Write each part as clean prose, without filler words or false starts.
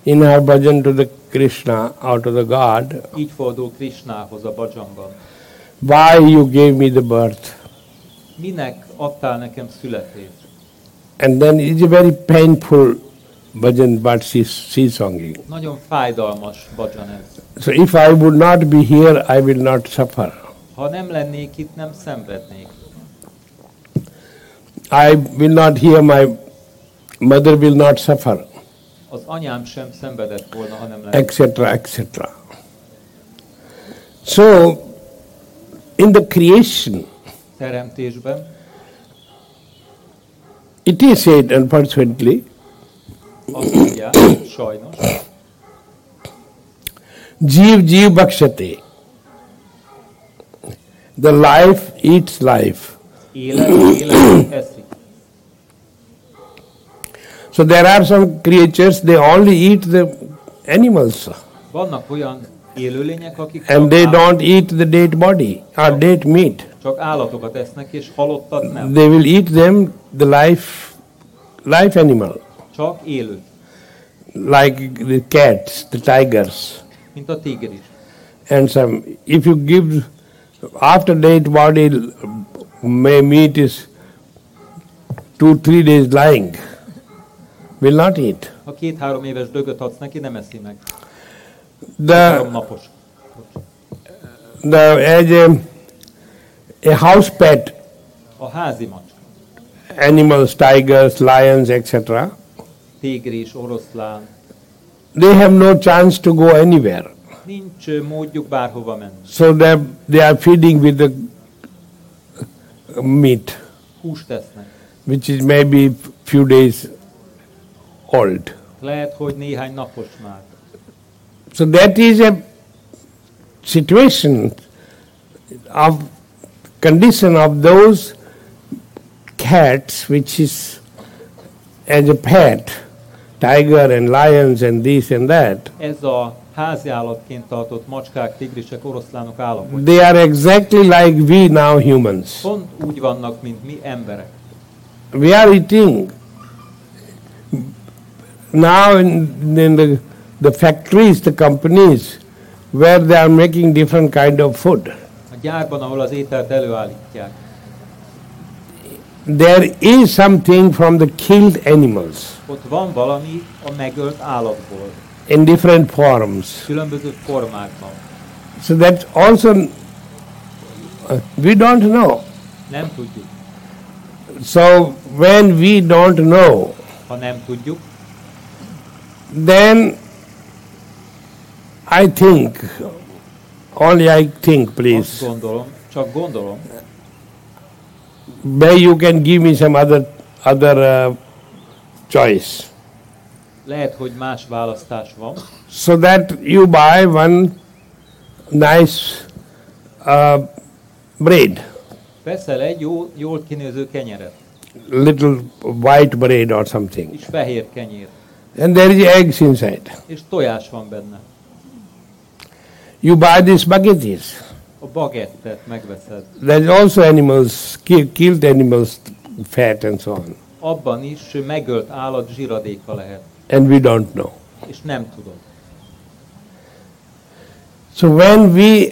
in her bhajan to the Krishna or to the God, így fordul Krishnához a bhajanban. why you gave me the birth? Minek adtál nekem születést? And then it's a very painful bhajan, but she's singing. Nagyon fájdalmas bhajan ez. So if I would not be here, I will not suffer. Ha nem lennék itt, nem szenvednék. I will not hear, my mother will not suffer, Az anyám sem szenvedett volna, ha nem lenne. etc., etc. So, in the creation, Teremtésben it is said, unfortunately, azt mondják, sajnos, Jeev Bhakshate. The life eats life. élet eszik. So there are some creatures, they only eat the animals Vannak olyan élőlények, akik and they don't eat the dead body or dead meat. csak állatokat esznek, és halottat nem. They will eat them, the life animal, Csak élőt, like the cats, the tigers. mint a tigris. And some, if you give after dead body, meat is 2-3 days lying, will not eat. Ha 2-3 éves dögöt adsz neki, nem eszi meg. 3 The napos. as a house pet, A házi macska, animals, tigers, lions, etc., tigris, oroszlán, they have no chance to go anywhere. nincs módjuk bárhova menni. So they are feeding with the meat, Húst esznek. which is maybe few days old. Lehet, hogy néhány napos már. So that is a situation of condition of those cats which is as a pet, tiger and lions and this and that. Ez a háziállatként tartott macskák, tigrisek, oroszlánok állapotja. They are exactly like we now humans. Pont úgy vannak, mint mi emberek. We are eating. Now in the factories, the companies, where they are making different kind of food, A gyárban, ahol az ételt előállítják, there is something from the killed animals ott van valami a megölt állatból, in different forms. különböző formákban. So that also we don't know. Nem tudjuk. So when we don't know, Ha nem tudjuk, then I think, only I think, azt please, gondolom, csak gondolom, maybe you can give me some other choice, lehet, hogy más választás van, so that you buy one nice bread, veszel egy jól kinéző kenyeret, little white bread or something, és fehér kenyér, and there is eggs inside. és tojás van benne. You buy these spaghettis. A bagettet megveszed. There's also animals, killed animals, fat and so on, Abban is megölt állat zsiradéka lehet, and we don't know. és nem tudod. So when we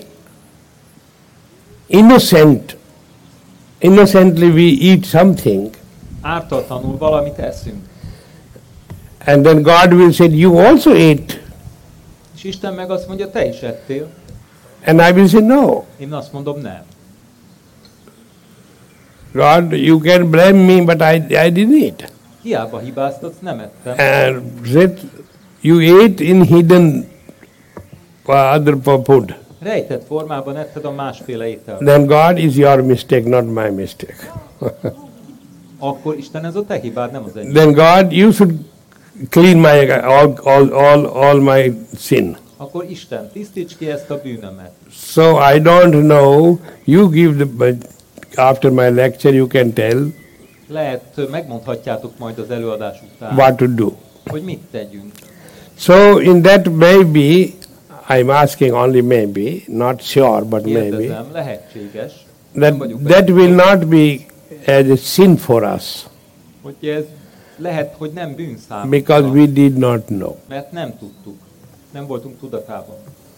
innocently we eat something, Ártatlanul valamit eszünk, and then God will say, you also ate, és Isten meg azt mondja, te is ettél. and I will say, no. Én azt mondom, nem. God, you can blame me, but I didn't eat. Hiába hibáztatsz, nem ettem. And said, you ate in hidden other food. Rejtett formában etted a másféle ételt. Then God is your mistake, not my mistake. Akkor Isten, ez a te hibád, nem az enyém. Then God, you should clean my all my sin. Akkor Isten, tisztíts ki ezt a bűnömet. So I don't know. You give but after my lecture, you can tell Lehet, megmondhatjátok majd az előadás után, what to do. hogy mit tegyünk. So in that maybe, I'm asking only maybe, not sure, but maybe, Kérdezem, lehetséges, nem that vagyok that benne, will not be as a sin for us. hogy ez lehet, hogy nem bűn számunkra, because we did not know. mert nem tudtuk, nem voltunk tudatában.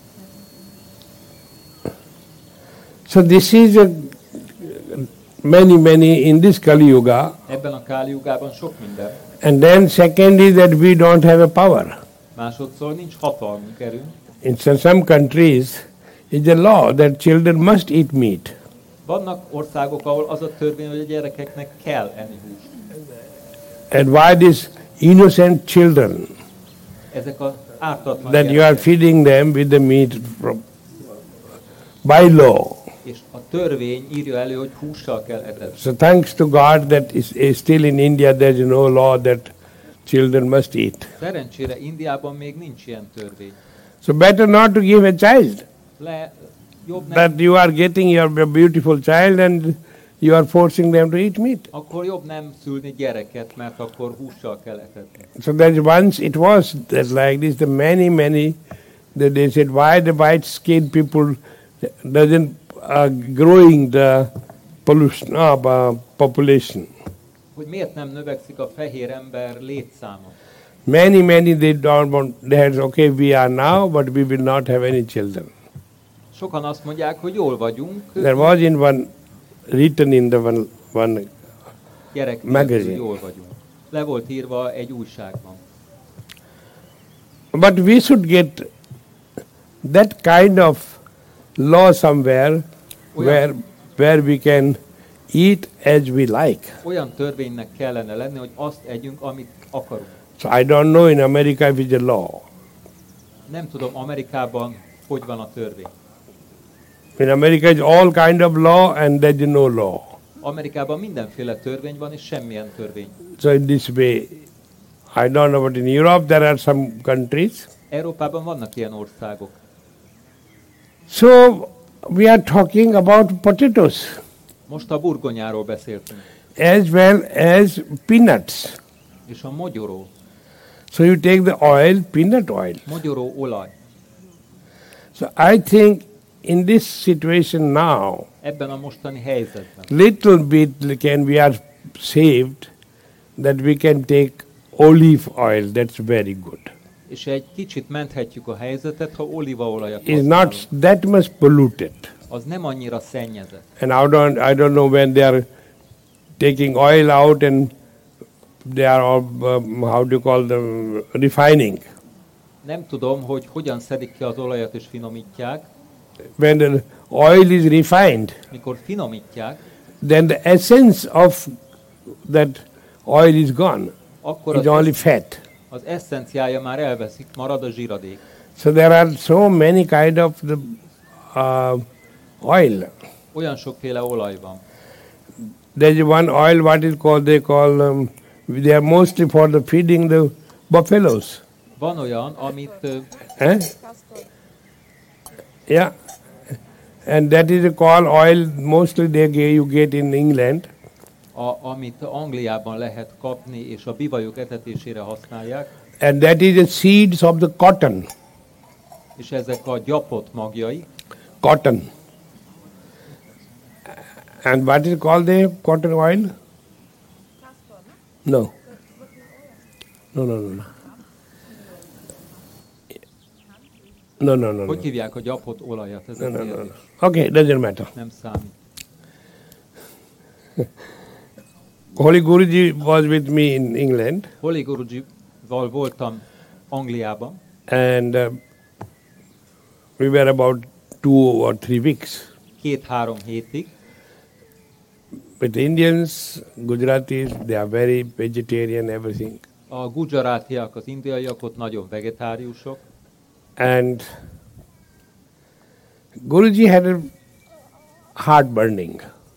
So this is many in this Kali Yuga. Ebben a Káli Jugában sok minden. And then second is that we don't have a power. Másodszor nincs hatalmunk, erőnk. In some countries, it's a law that children must eat meat. Vannak országok, ahol az a törvény, hogy a gyerekeknek kell enni húst. And why these innocent children Ezek az ártatlan that you are gyerekek. feeding them with the meat by law? És a törvény írja elő, hogy hússal kell etetni. So thanks to God that is still in India there is no law that children must eat. Szerencsére Indiában még nincs ilyen törvény. So better not to give a child. Jobb nem, That you are getting your beautiful child and you are forcing them to eat meat. akkor jobb nem szülni gyereket, mert akkor hússal kell etetni. So that once it was that like this, the many that they said why the white skinned people doesn't growing the pollution population. Hogy miért nem növekszik a fehér ember létszáma? Many they don't want. They had okay we are now, but we will not have any children. Sokan azt mondják, hogy jól vagyunk, There was in one written in the one gyerek magazine. nélkül jól vagyunk. Le volt írva egy újságban. But we should get that kind of law somewhere where we can eat as we like. Olyan törvénynek kellene lenni, hogy azt együnk, amit akarunk. So I don't know in America if it's a law. Nem tudom, Amerikában hogy van a törvény. In America it's all kind of law and there is no law. Amerikában mindenféle törvény van, és semmilyen törvény. So in this way, I don't know, but in Europe there are some countries. Európában vannak ilyen országok. So we are talking about potatoes Most a burgonyáról beszéltünk, as well as peanuts. és a mogyoró, So you take the oil, peanut oil. mogyoró olaj. So I think in this situation now, Ebben a mostani helyzetben little bit we are saved that we can take olive oil. That's very good. és egy kicsit menthetjük a helyzetet, ha olívaolajat It's használunk. not that much polluted. Az nem annyira szennyezett. And I don't know when they are taking oil out and they are all, how do you call them, refining. Nem tudom, hogy hogyan szedik ki az olajat és finomítják. When the oil is refined, Mikor finomítják, then the essence of that oil is gone. akkor It's only fat. az eszenciája már elveszik, marad a zsiradék. So there are so many kind of the oil. Olyan sokféle olaj van. There is one oil, what is called, they call, they are mostly for the feeding the buffaloes. Van olyan, amit Eh? Yeah. And that is a call oil, mostly you get in England. amit Angliában lehet kapni, és a bivajok etetésére használják, And that is the seeds of the cotton. és ezek a gyapot magjai. Cotton. And what is called the cotton oil? No. No. No. Hogy hívják a gyapot olajat? Ez a kérdés. Okay, doesn't matter. Nem számít. Holy Guruji was with me in England, Holy Gurujival voltam Angliában, and we were about 2 or 3 weeks. 2-3 hétig. With Indians, Gujaratis, they are very vegetarian, everything. A gujarátiak, az indiaiak ott nagyon vegetáriusok, And Guruji had a heartburning.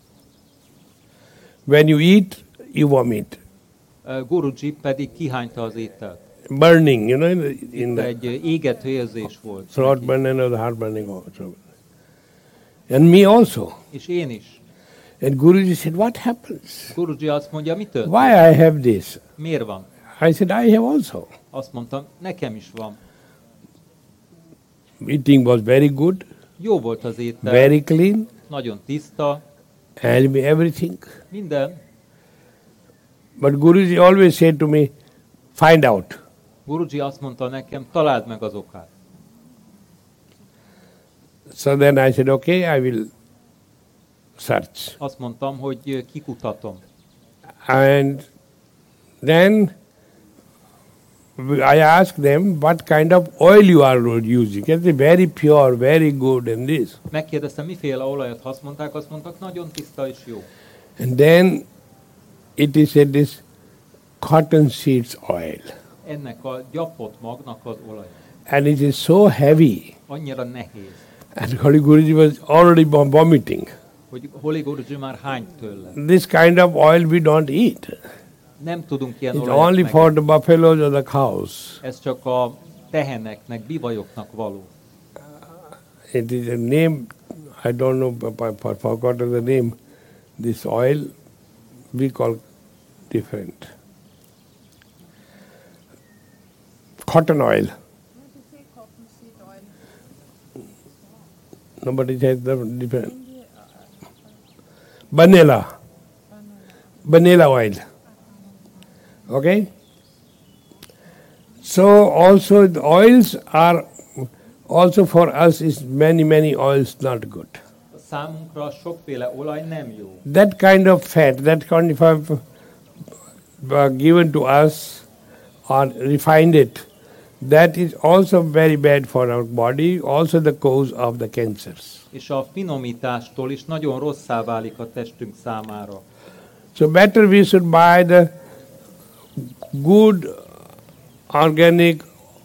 When you eat, you vomit. Guruji pedig kihányta az ételt. Burning, you know, in the Egy égető érzés volt. throat burning or the heart burning also. And me also. És én is. And Guruji said, what happens? Guruji azt mondja, mi történt? Why I have this? Miért van? I said, I have also. Azt mondtam, nekem is van. Eating was very good, Jó volt az étel, very clean, nagyon tiszta, and everything. minden. But Guruji always said to me, find out. Guruji azt mondta nekem, találd meg az okát. So then I said, okay, I will search. Azt mondtam, hogy kikutatom. And then I asked them what kind of oil you are using. It's very pure, very good and this. Megkérdeztem, miféle olajat használták, azt mondtak, nagyon tiszta és jó. And then it is this cotton seeds oil. Ennek a gyapott magnak az olaj. And it is so heavy. Annyira nehéz, And Holy Guruji was already vomiting. hogy Holy Guruji már hányt tőle. This kind of oil we don't eat. Nem tudunk ilyen It's olajat only meg. for the buffaloes or the cows. Ez csak a teheneknek, bivajoknak való. It is a name, I don't know, I forgot the name. This oil we call different. Cotton oil. Nobody says the different. Vanilla. Vanilla oil. Okay? So also the oils are also for us is many oils not good. Számunkra sokféle olaj nem jó. That kind of fat, that kind of given to us or refined it, that is also very bad for our body, also the cause of the cancers. És a finomítástól is nagyon rosszá válik a testünk számára. So better we should buy the good organic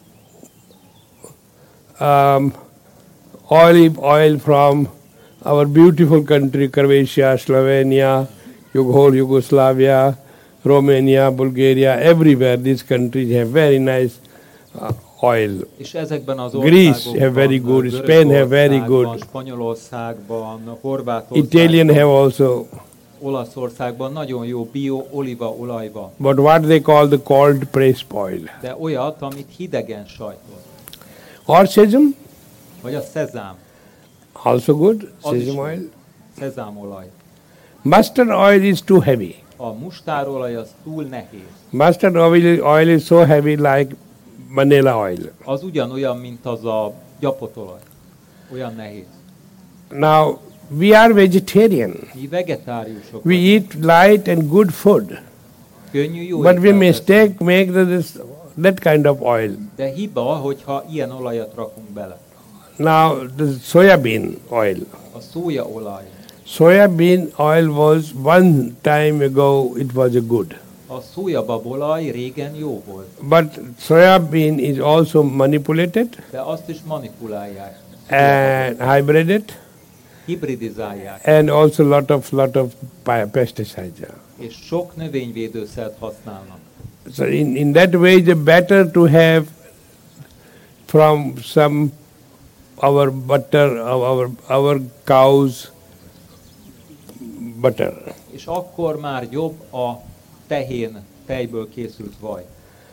olive oil from our beautiful country, Croatia, Slovenia, whole Yugoslavia, Romania, Bulgaria, everywhere these countries have very nice oil. És ezekben az Greece országokban, have very good, Spain have very Görögországban, good, Spanyolországban, Horvátországban, Italian have also. Olaszországban nagyon jó bio olívaolaj van. But what they call the cold pressed oil. De olyat, amit hidegen sajtol. Or sesame, Vagy a szezám. also good, Az is sesame jó. oil. Szezámolaj. Mustard oil is too heavy. A mustárolaj az túl nehéz. Mustard oil is so heavy like vanilla oil. Az ugyanolyan, mint az a gyapotolaj. Olyan nehéz. Now, we are vegetarian. Mi vegetáriusok We vagyunk. eat light and good food. Könnyű, jó But we ételt teszünk. make that kind of oil. De hiba, hogyha ilyen olajat rakunk bele. Now, the soya bean oil. A szójaolaj. Soya bean oil was one time ago, it was a good. A szójababolaj régen jó volt, But soya bean is also manipulated de azt is manipulálják, and hybrided hibridizálják, and also lot of pesticides. és sok növényvédőszert használnak. So in that way, it's better to have from some our butter, our cows butter. És akkor már jobb a tejből készült vaj.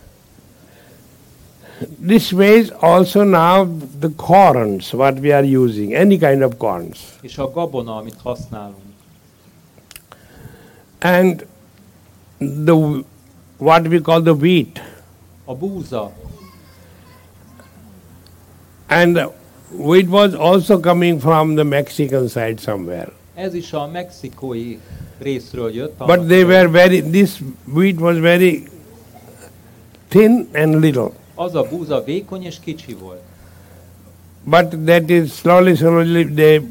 This way is also now the corns, what we are using, any kind of corns. És a gabona, amit használunk. And what we call the wheat. A búza, And wheat was also coming from the Mexican side somewhere. ez is a mexikói részről jött. But this wheat was very thin and little. Az a búza vékony és kicsi volt. But that is slowly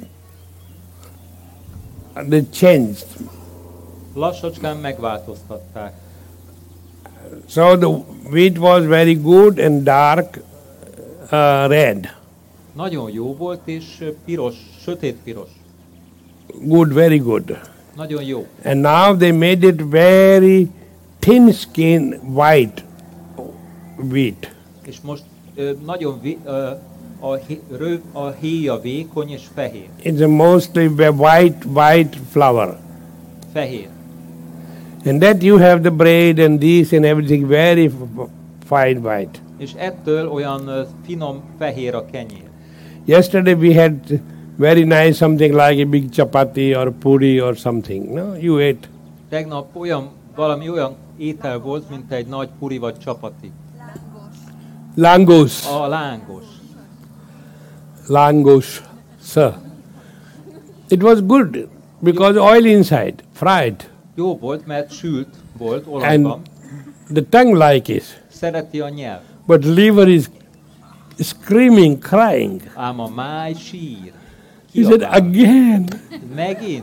they changed. Lassacskán megváltoztatták. So the wheat was very good and dark red. Nagyon jó volt, és piros, sötét piros. Good, very good. Nagyon jó. And now they made it very thin skin white wheat. És most nagyon a héja vékony és fehér. It's a mostly white flour. Fehér. And that you have the bread and this and everything very fine white. És ettől olyan finom fehér a kenyér. Yesterday we had very nice something like a big chapati or puri or something. No, you ate. Tegnap valami olyan étel volt, mint egy nagy puri vagy csapati. Langos. A lángos. Langos, sir. It was good because oil inside, fried. Jó volt, mert sült volt And olajban. the tongue like it. Szereti a nyelv. But liver is screaming, crying. Ám a máj sír. He said, Kiabál. again. Megint?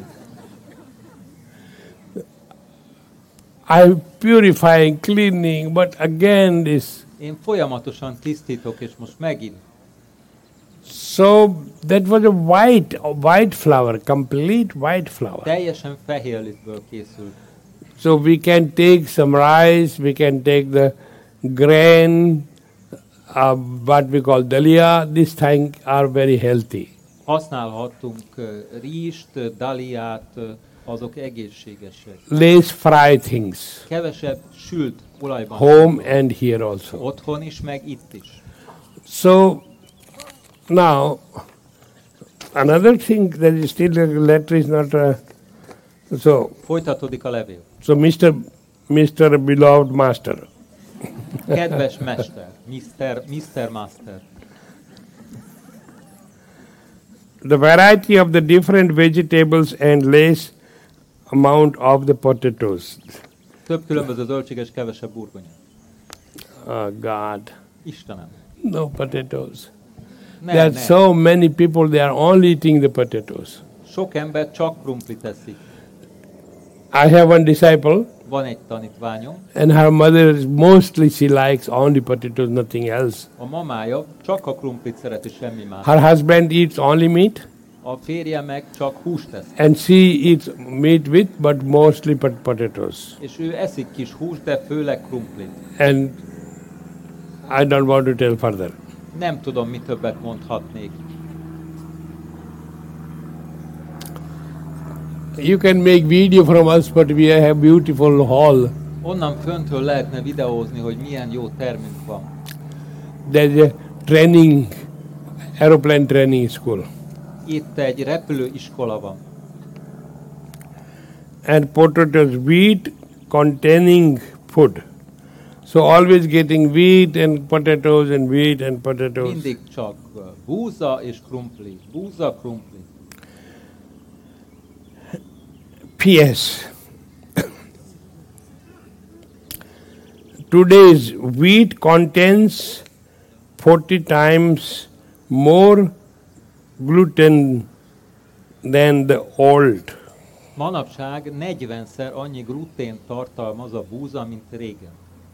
I'm purifying, cleaning, but again this. Én folyamatosan tisztítok, és most megint. So that was a white flour, complete white flour. Teljesen fehér lisztből készült. So we can take some rice, we can take the grain, what we call dalia. These things are very healthy. Használhattunk rizst, daliát, azok egészségesek. Less fried things, Kevesebb sült olajban. home and here also. Otthon is, meg itt is. So now another thing that is still the letter is not. So Folytatódik a levél. Mr. Beloved Master. Kedves mester, Mr. Master. The variety of the different vegetables and less amount of the potatoes. Több különböző zöldség és kevesebb burgonya. Oh God, Istenem. no potatoes. Ne, There are ne. so many people, they are only eating the potatoes. Sok ember csak krumplit teszik. I have one disciple, Van egy tanítványom, and her mother mostly she likes only potatoes, nothing else. a mamája csak a krumplit szereti, semmi más. Her husband eats only meat, A férje meg csak húst tesz. and she eats meat with, but mostly potatoes. És ő eszik kis húst, de főleg krumplit. And I don't want to tell further. Nem tudom, mi többet mondhatnék. You can make video from us, but we have beautiful hall. Onnan föntről lehetne videózni, hogy milyen jó termünk van. There's a training, aeroplane training school. Itt egy repülőiskola van. And potatoes, wheat containing food. So always getting wheat and potatoes and wheat and potatoes. Mindig csak búza és krumpli. Búza, krumpli. P.S. Today's wheat contains 40 times more gluten than the old. Manapság 40-szer annyi glutén tartalmaz a búza, mint régen.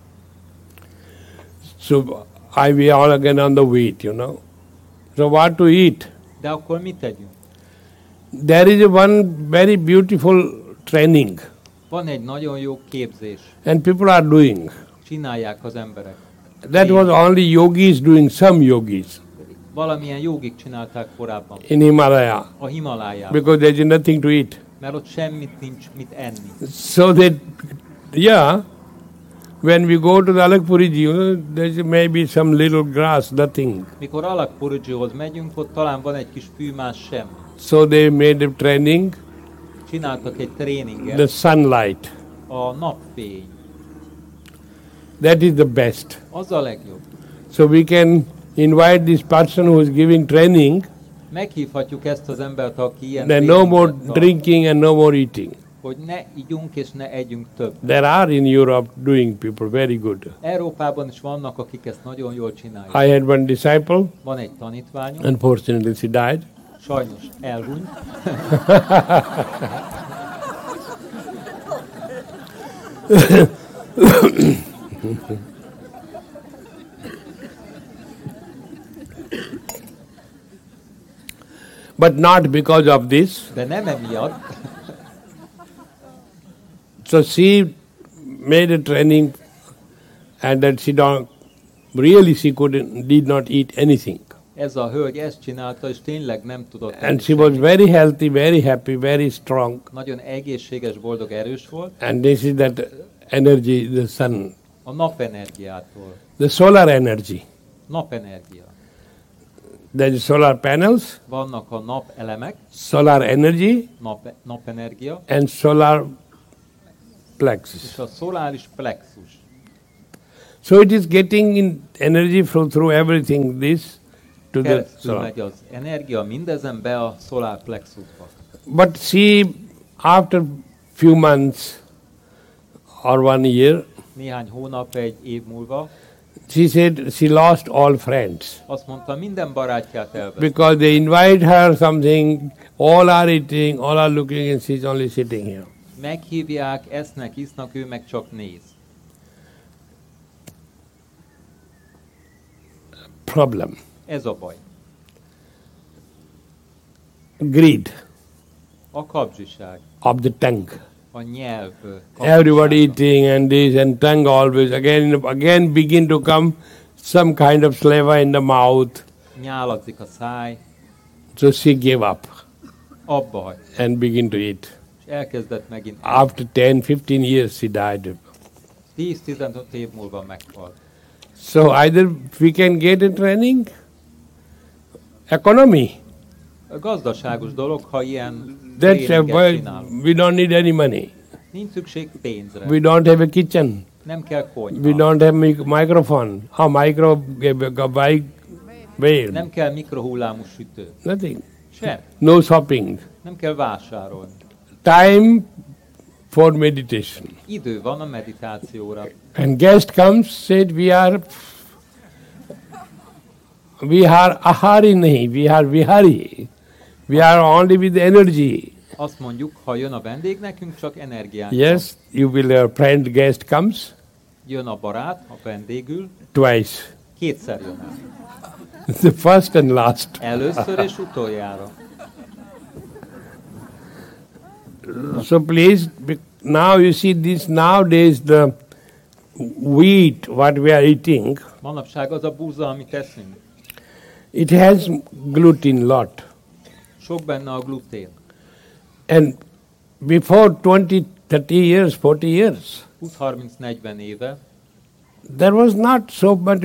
So we all again on the wheat, you know. So what to eat? De akkor mit tegyünk? There is a one very beautiful training, Van egy nagyon jó képzés. and people are doing. Csinálják az emberek. That was only yogis doing, some yogis Valamilyen jogik csinálták korábban. in Himalaya, A Himalájában. because there is nothing to eat. Mert ott semmit nincs mit enni. So that, yeah, when we go to the Alakpuriji, you know, there may be some little grass, nothing. Mikor Alakpurjihoz megyünk, ott talán van egy kis fű, más semmi. So they made a training, Csináltak egy tréninget. the sunlight. A napfény. That is the best. Az a legjobb. So we can invite this person who is giving training, Meghívhatjuk ezt az embert, aki ilyen then no more tréninget tart, drinking and no more eating. hogy ne igyunk és ne együnk több. There are in Europe doing people very good. Európában is vannak, akik ezt nagyon jól csinálják. I had one disciple, Van egy tanítványunk, unfortunately she died. sajnos elhunyt, But not because of this. de nem emiatt. So she made a training, and that she don't really did not eat anything. Ez a hölgy ezt csinálta, és tényleg nem tudott enni And she was semmit. very healthy, very happy, very strong. Nagyon egészséges, boldog, erős volt. And this is that energy, the sun, A napenergiától. the solar energy. Napenergia. There is solar panels, Vannak a napelemek, solar energy, napenergia, and solar plexus. és a szoláris plexus. So it is getting in energy through everything this to the Keresztül solar. megy az energia mindezen be a szolár plexusba. But see, after few months or 1 year, Néhány hónap, egy év múlva she said she lost all friends azt mondta, minden barátját elvett. because they invite her something, all are eating, all are looking, and she's only sitting here. Meghívják, esznek, isznak, ő meg csak néz. Problem. Ez a baj. Greed A kapzsiság, of the tongue. a nyelv Everybody kapzsisága. eating and this and tongue always again begin to come some kind of saliva in the mouth. Nyálazzik a száj, So she gave up abba hagy, and begin to eat. és elkezdett megint. After 10-15 years she died. 10-15 év múlva meghalt. So either we can get a training, economy. Gazdaságos dolog, ha ilyen That's tréninget why csinálunk. we don't need any money. Nincs szükség pénzre. We don't have a kitchen. Nem kell konyha. We don't have microphone. Where? Nem kell mikrohullámú sütő. Nothing. Sem. No shopping. Nem kell vásárolni. Time for meditation. Idő van a meditációra. And guest comes, said we are ahari nahi, we are vihari. We are only with energy. Azt mondjuk, ha jön a vendég, nekünk csak energiánk. Yes, you will, a friend guest comes Jön a barát, a vendégül, twice. kétszer jön el. The first and last. Először és utoljára. So please, now you see this nowadays the wheat what we are eating, Manapság az a búza, amit eszünk. it has gluten lot. Sok benne a glutén. And before 20, 30 years, 40 years, 20-30-40 éve there was not so much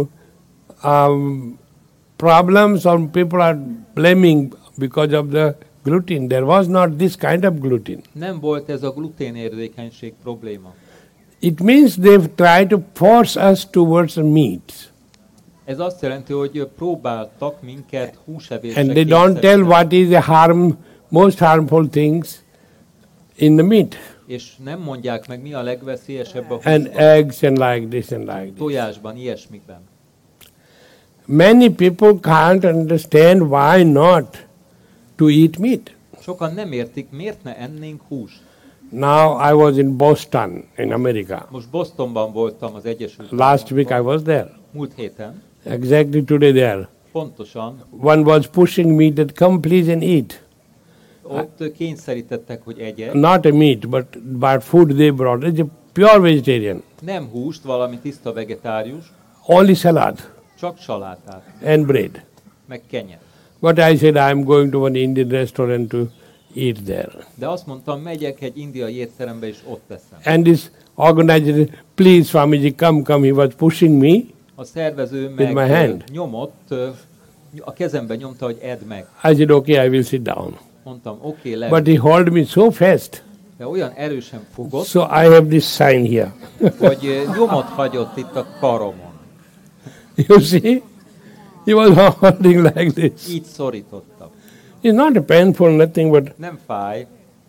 problems or people are blaming because of the gluten. There was not this kind of gluten. nem volt ez a gluténérzékenység probléma. It means they've tried to force us towards meat. Ez azt jelenti, hogy próbáltak minket húsevésre And they don't tell what is the most harmful things in the meat. És nem mondják meg, mi a legveszélyesebb a And húsban, eggs and like this and like this. tojásban, ilyesmikben. Many people can't understand why not to eat meat. Sokan nem értik, miért ne ennénk húst. Now I was in Boston in America. Most Bostonban voltam az Egyesült Last week I Államokban. was there. Múlt héten. Exactly today there. Pontosan. One was pushing me that come please and eat. Ott kényszerítettek, hogy egyek. Not a meat, but food they brought. It's a pure vegetarian. Nem húst, valami tiszta vegetárius, Only salad csak salátát, and bread. meg kenyet. But I said I'm going to one Indian restaurant to eat there. De azt mondtam, megyek egy indiai étterembe, és ott teszem. And this organizer, please Swamiji, come. He was pushing me. A szervező my meg hand. nyomott, a kezembe nyomta, hogy edd meg. I said, okay, I will sit down. Mondtam, oké, le. But he held me so fast. De olyan erősen fogott, So I have this sign here. hogy nyomot hagyott itt a karomon. You see? He was holding like this. Így szorítottam. It's not a painful, nothing, but, Nem fáj,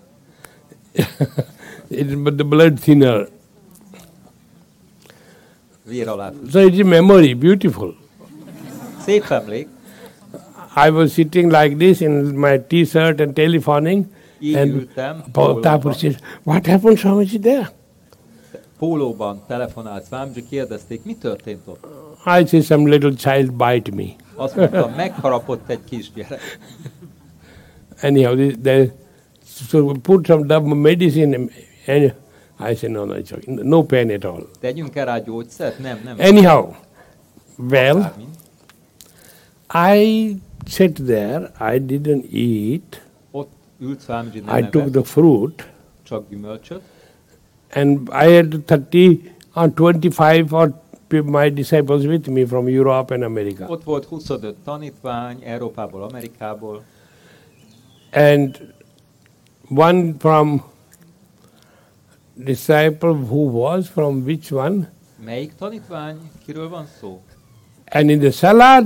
but the blood thinner. vér alá. So it's a memory, beautiful. Szép emlék, I was sitting like this in my t-shirt and telephoning. így And ültem, Thakur says, what happened, Swamiji, there? pólóban telefonált Swamiji, kérdezték, mi történt ott? I say, some little child bite me. Azt mondta, megharapott egy kisgyerek. Anyhow, so we put some medicine, and I said, no, it's okay. No pain at all. Tegyünk el rá gyógyszert? Nem. Anyhow, well, Bármi. I sat there, I didn't eat, Ott ült Swamiji, nem I took evett, the fruit, csak gyümölcsöt, and I had 30 or 25 or my disciples with me from Europe and America. Ott volt 25 tanítvány, Európából, Amerikából, And one from disciple who was from which one? Melyik tanítvány? Kiről van szó? And in the salad,